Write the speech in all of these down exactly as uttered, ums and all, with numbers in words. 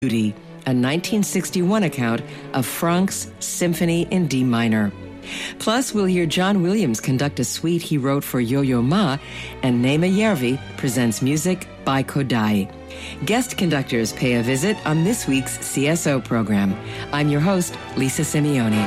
Beauty, a nineteen sixty-one account of Franck's Symphony in D minor. Plus, we'll hear John Williams conduct a suite he wrote for Yo-Yo Ma, and Naima Järvi presents music by Kodály. Guest conductors pay a visit on this week's C S O program. I'm your host, Lisa Simeoni.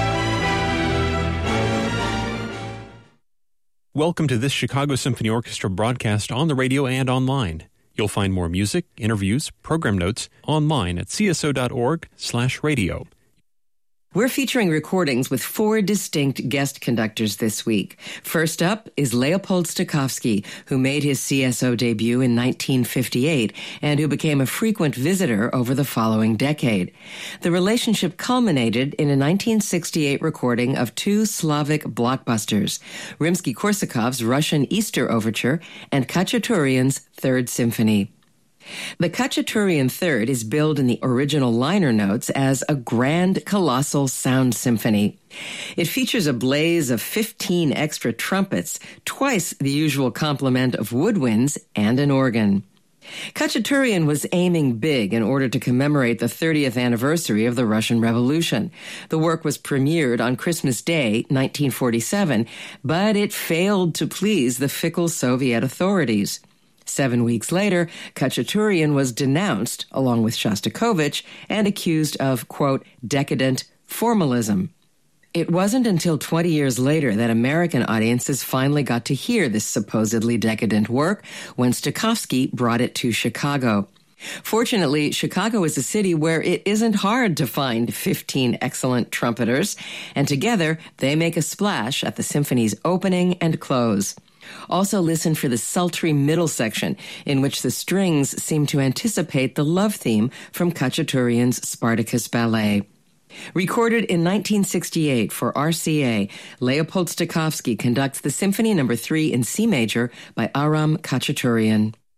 Welcome to this Chicago Symphony Orchestra broadcast on the radio and online. You'll find more music, interviews, program notes online at c s o dot org slash radio. We're featuring recordings with four distinct guest conductors this week. First up is Leopold Stokowski, who made his C S O debut in nineteen fifty-eight and who became a frequent visitor over the following decade. The relationship culminated in a nineteen sixty-eight recording of two Slavic blockbusters, Rimsky-Korsakov's Russian Easter Overture and Khachaturian's Third Symphony. The Khachaturian Third is billed in the original liner notes as a grand, colossal sound symphony. It features a blaze of fifteen extra trumpets, twice the usual complement of woodwinds, and an organ. Khachaturian was aiming big in order to commemorate the thirtieth anniversary of the Russian Revolution. The work was premiered on Christmas Day, nineteen forty-seven, but it failed to please the fickle Soviet authorities. Seven weeks later, Khachaturian was denounced, along with Shostakovich, and accused of, quote, decadent formalism. It wasn't until twenty years later that American audiences finally got to hear this supposedly decadent work when Stokowski brought it to Chicago. Fortunately, Chicago is a city where it isn't hard to find fifteen excellent trumpeters, and together they make a splash at the symphony's opening and close. Also listen for the sultry middle section, in which the strings seem to anticipate the love theme from Khachaturian's Spartacus Ballet. Recorded in nineteen sixty-eight for R C A, Leopold Stokowski conducts the Symphony Number three in C major by Aram Khachaturian.